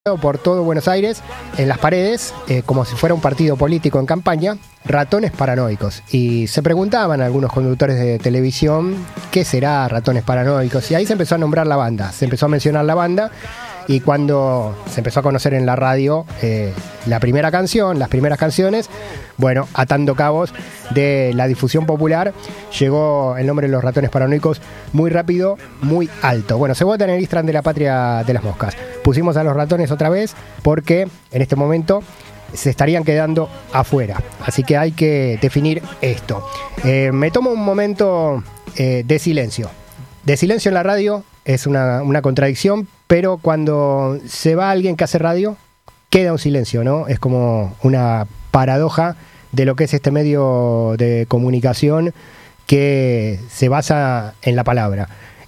por todo Buenos Aires, en las paredes, como si fuera un partido político en campaña, ratones paranoicos. Y se preguntaban algunos conductores de televisión, ¿qué será ratones paranoicos? Y ahí se empezó a nombrar la banda, se empezó a mencionar la banda, y cuando se empezó a conocer en la radio la primera canción, las primeras canciones, bueno, atando cabos de la difusión popular, llegó el nombre de los ratones paranoicos muy rápido, muy alto. Bueno, se vota en el Instagram de la Patria de las Moscas. Pusimos a los ratones otra vez porque en este momento se estarían quedando afuera. Así que hay que definir esto. Me tomo un momento de silencio. De silencio en la radio es una contradicción, pero cuando se va alguien que hace radio, queda un silencio, ¿no? Es como una paradoja de lo que es este medio de comunicación que se basa en la palabra.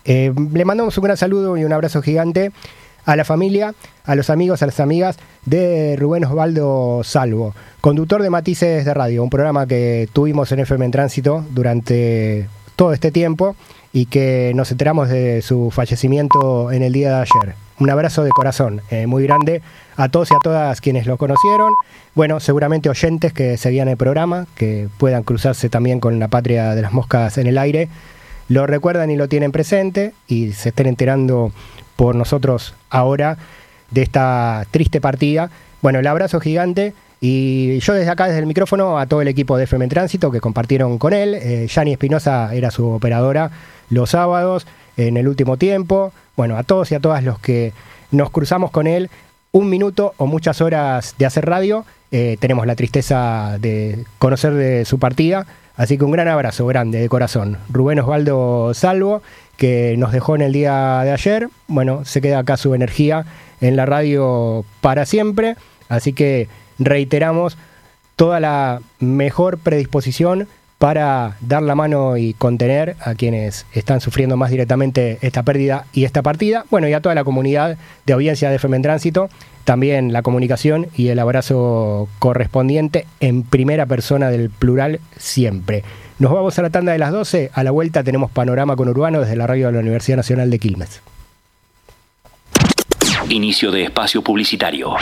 Le mandamos un gran saludo y un abrazo gigante a la familia, a los amigos, a las amigas de Rubén Osvaldo Salvo, conductor de Matices de Radio, un programa que tuvimos en FM en Tránsito durante todo este tiempo y que nos enteramos de su fallecimiento en el día de ayer. Un abrazo de corazón muy grande a todos y a todas quienes lo conocieron. Bueno, seguramente oyentes que seguían el programa, que puedan cruzarse también con la Patria de las Moscas en el aire, lo recuerdan y lo tienen presente y se estén enterando por nosotros ahora de esta triste partida. Bueno, el abrazo gigante y yo desde acá, desde el micrófono, a todo el equipo de FM en Tránsito que compartieron con él. Yani Espinosa era su operadora los sábados en el último tiempo. Bueno, a todos y a todas los que nos cruzamos con él un minuto o muchas horas de hacer radio, tenemos la tristeza de conocer de su partida. Así que un gran abrazo grande de corazón. Rubén Osvaldo Salvo, que nos dejó en el día de ayer. Bueno, se queda acá su energía en la radio para siempre. Así que reiteramos toda la mejor predisposición para dar la mano y contener a quienes están sufriendo más directamente esta pérdida y esta partida. Bueno, y a toda la comunidad de audiencia de FM en Tránsito, también la comunicación y el abrazo correspondiente en primera persona del plural siempre. Nos vamos a la tanda de las 12. A la vuelta tenemos Panorama Conurbano desde la radio de la Universidad Nacional de Quilmes. Inicio de espacio publicitario.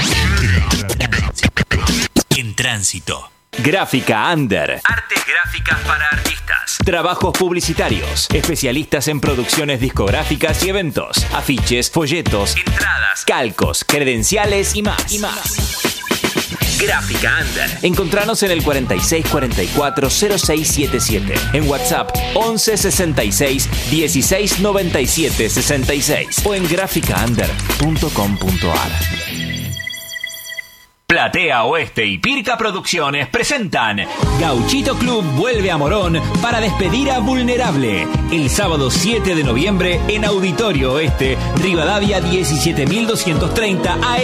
En Tránsito. Gráfica Under. Artes gráficas para artistas. Trabajos publicitarios. Especialistas en producciones discográficas y eventos. Afiches, folletos, entradas, calcos, credenciales y más. Gráfica Under. Encontranos en el 4644-0677. En WhatsApp 1166 1697 66 o en graficaunder.com.ar. Platea Oeste y Pirca Producciones presentan Gauchito Club vuelve a Morón para despedir a Vulnerable el sábado 7 de noviembre en Auditorio Oeste, Rivadavia 17230 AM.